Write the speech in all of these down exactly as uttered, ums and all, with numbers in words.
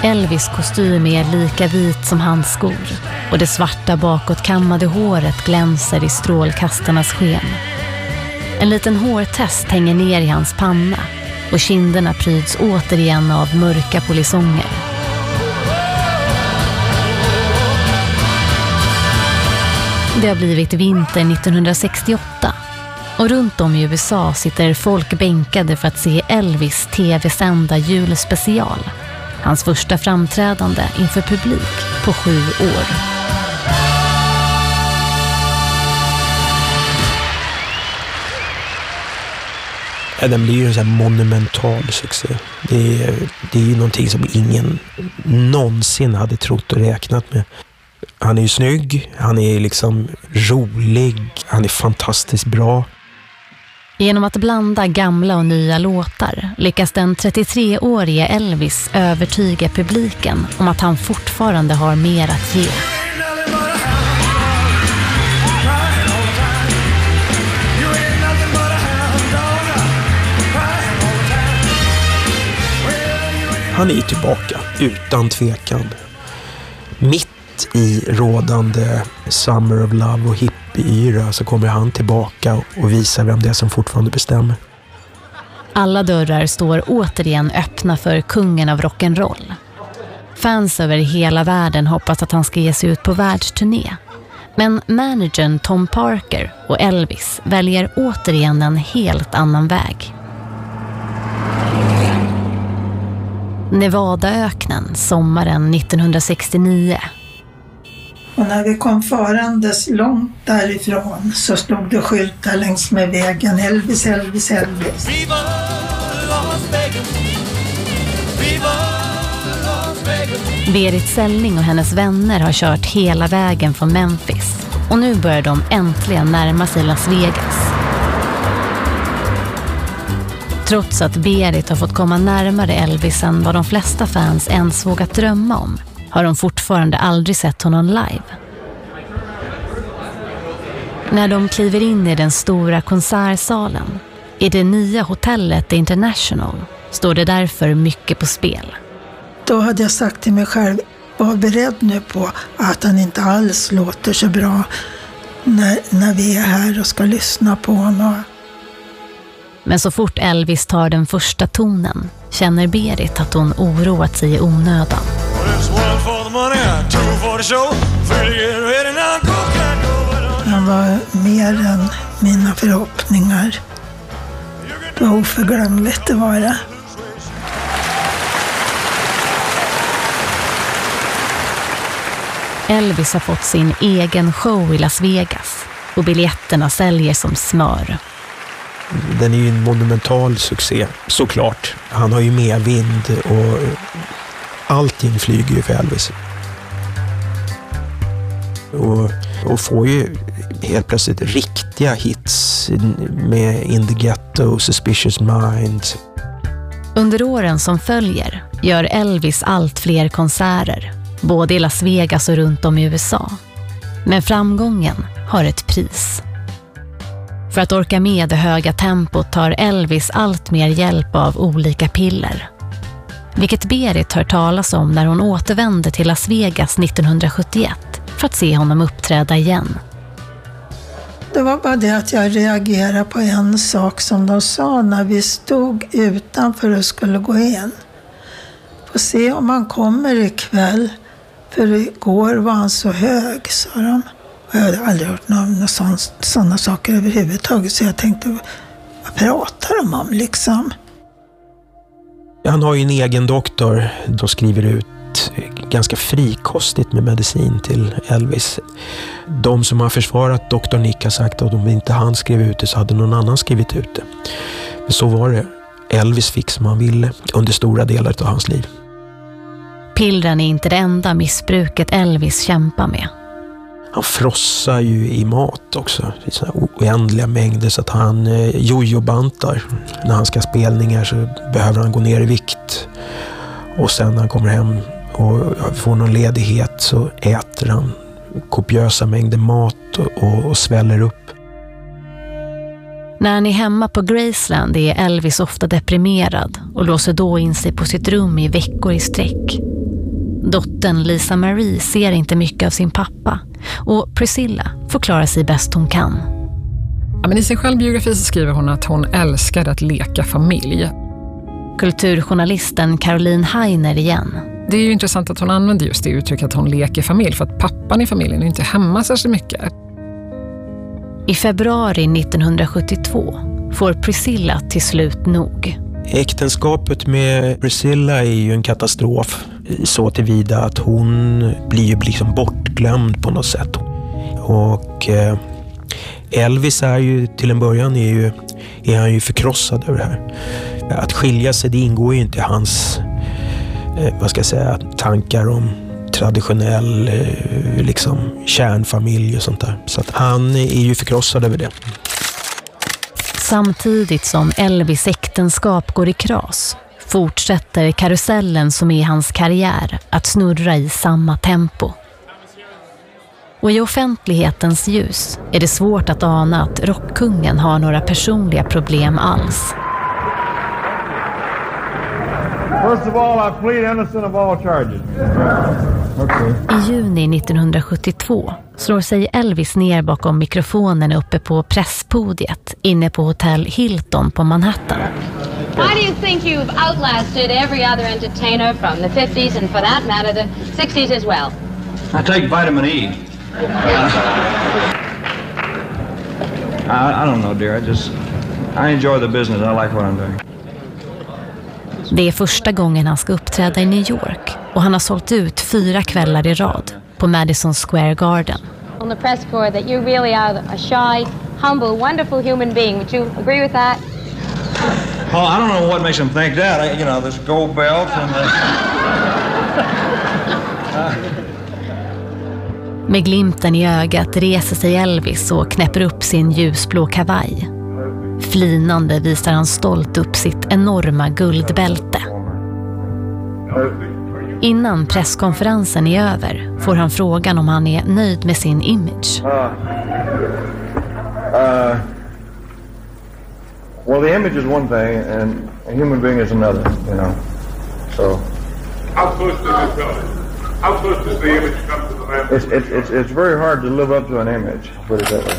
Elvis kostym är lika vit som hans skor och det svarta bakåtkammade håret glänser i strålkastarnas sken. En liten hårtest hänger ner i hans panna och kinderna pryds återigen av mörka polisonger. Det har blivit vinter nittonhundrasextioåtta och runt om i U S A sitter folk bänkade för att se Elvis tv-sända julspecial. Hans första framträdande inför publik på sju år. Ja, den blir ju en sån här monumental succé. Det är, det är ju någonting som ingen någonsin hade trott och räknat med. Han är ju snygg, han är liksom rolig, han är fantastiskt bra. Genom att blanda gamla och nya låtar lyckas den trettiotreårige Elvis övertyga publiken om att han fortfarande har mer att ge. Han är tillbaka, utan tvekan. Mitt i rådande Summer of Love och hippie-yra så kommer han tillbaka och visar vem det är som fortfarande bestämmer. Alla dörrar står återigen öppna för kungen av rock'n'roll. Fans över hela världen hoppas att han ska ge sig ut på världsturné. Men managern Tom Parker och Elvis väljer återigen en helt annan väg. Nevadaöknen sommaren nittonhundrasextionio. Och när vi kom farandes långt därifrån så stod det skyltar längs med vägen: Elvis, Elvis, Elvis. Viva Las Vegas. Viva Las Vegas. Berit Selling och hennes vänner har kört hela vägen från Memphis och nu börjar de äntligen närma sig Las Vegas. Trots att Berit har fått komma närmare Elvis än vad de flesta fans ens vågat drömma om, har de fortfarande aldrig sett honom live. När de kliver in i den stora konsertsalen i det nya hotellet The International står det därför mycket på spel. Då hade jag sagt till mig själv, var beredd nu på att han inte alls låter så bra när, när vi är här och ska lyssna på honom. Men så fort Elvis tar den första tonen känner Berit att hon oroat sig i onödan. Han var mer än mina förhoppningar. Det var oförglömligt det var det. Elvis har fått sin egen show i Las Vegas och biljetterna säljer som smör. Den är ju en monumental succé, såklart. Han har ju medvind och allting flyger ju för Elvis. Och, och får ju helt plötsligt riktiga hits med In the Ghetto, Suspicious Minds. Under åren som följer gör Elvis allt fler konserter, både i Las Vegas och runt om i U S A. Men framgången har ett pris. För att orka med det höga tempot tar Elvis allt mer hjälp av olika piller. Vilket Berit hör talas om när hon återvände till Las Vegas nittonhundrasjuttioett för att se honom uppträda igen. Det var bara det att jag reagerade på en sak som de sa när vi stod utanför och skulle gå in. Får se om han kommer ikväll, för igår var han så hög, sa de. Jag hade aldrig hört några sådana saker överhuvudtaget, så jag tänkte, vad pratar de om liksom? Han har ju en egen doktor. De skriver ut ganska frikostigt med medicin till Elvis. De som har försvarat doktor Nick har sagt att om inte han skrev ut det så hade någon annan skrivit ut det. Men så var det. Elvis fick som han ville under stora delar av hans liv. Pillren är inte det enda missbruket Elvis kämpar med. Han frossar ju i mat också i såna oändliga mängder, så att han eh, jojobantar. När han ska ha spelningar så behöver han gå ner i vikt. Och sen när han kommer hem och får någon ledighet så äter han kopiösa mängder mat och, och, och sväller upp. När han är hemma på Graceland är Elvis ofta deprimerad och låser då in sig på sitt rum i veckor i sträck. Dottern Lisa Marie ser inte mycket av sin pappa och Priscilla får klara sig bäst hon kan. Ja, men i sin självbiografi så skriver hon att hon älskade att leka familj. Kulturjournalisten Caroline Heiner igen. Det är ju intressant att hon använder just det uttrycket att hon leker familj, för att pappan i familjen är inte hemma så mycket. I februari nittonhundrasjuttiotvå får Priscilla till slut nog. Äktenskapet med Priscilla är ju en katastrof så tillvida att hon blir ju liksom bortglömd på något sätt. Och eh, Elvis är ju till en början är, ju, är han ju förkrossad över det här. Att skilja sig, det ingår ju inte i hans eh, vad ska jag säga, tankar om traditionell eh, liksom kärnfamilj och sånt där. Så att han är ju förkrossad över det. Samtidigt som Elvis äktenskap går i kras fortsätter karusellen som är hans karriär att snurra i samma tempo. Och i offentlighetens ljus är det svårt att ana att rockkungen har några personliga problem alls. First of all, I plead innocent of all charges. Okay. I juni nittonhundrasjuttiotvå slår sig Elvis ner bakom mikrofonen uppe på presspodiet inne på hotell Hilton på Manhattan. Why do you think you've outlasted every other entertainer from the fifties and for that matter the sixties as well? I take vitamin E. I, I don't know, dear. I just I enjoy the business. I like what I'm doing. Det är första gången han ska uppträda i New York och han har sålt ut fyra kvällar i rad på Madison Square Garden. On the press corps that you really are a shy, humble, wonderful human being. Would you agree with that? Oh, I don't know what makes them think that. I, you know, this gold belt and the... Med glimten i ögat reser sig Elvis och knäpper upp sin ljusblå kavaj. Flinande visar han stolt upp sitt enorma guldbälte. Innan presskonferensen är över får han frågan om han är nöjd med sin image. Uh, uh, well, the image is one thing and a human being is another, you know. So how close does it go? How close does the image come to the man? It's, it's, it's, it's very hard to live up to an image, put it that way.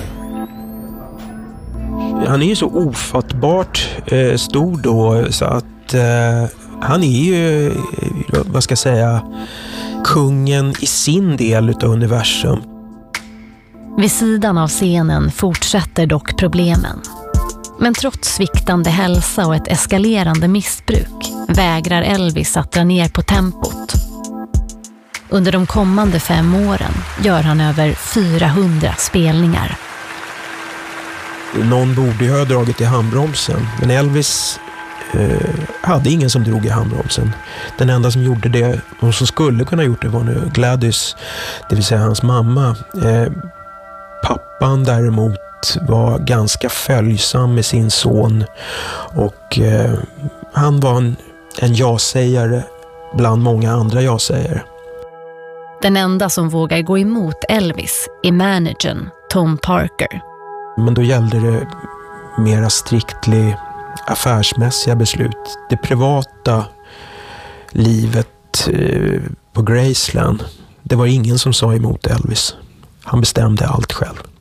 Han är ju så ofattbart eh, stor då så att eh, han är ju, eh, vad ska jag säga, kungen i sin del utav universum. Vid sidan av scenen fortsätter dock problemen. Men trots sviktande hälsa och ett eskalerande missbruk vägrar Elvis att dra ner på tempot. Under de kommande fem åren gör han över fyrahundra spelningar. Någon borde ju ha dragit i handbromsen, men Elvis eh, hade ingen som drog i handbromsen. Den enda som gjorde det och som skulle kunna gjort det var nu Gladys, det vill säga hans mamma. Eh, pappan däremot var ganska följsam med sin son och eh, han var en, en ja-sägare bland många andra ja-sägare. Den enda som vågar gå emot Elvis är managern Tom Parker. Men då gällde det mera striktly affärsmässiga beslut. Det privata livet eh, på Graceland, det var ingen som sa emot Elvis. Han bestämde allt själv.